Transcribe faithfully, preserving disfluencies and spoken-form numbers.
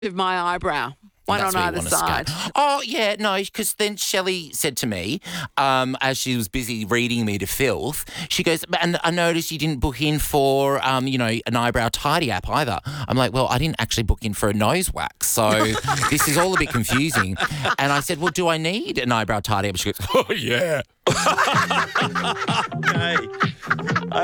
of my eyebrow. One That's on where you either wanna side. start. Oh, yeah, no, because then Shelley said to me, um, as she was busy reading me to filth, she goes, and I noticed you didn't book in for, um, you know, an eyebrow tidy app either. I'm like, well, I didn't actually book in for a nose wax, so this is all a bit confusing. And I said, well, do I need an eyebrow tidy app? She goes, oh, yeah. Okay.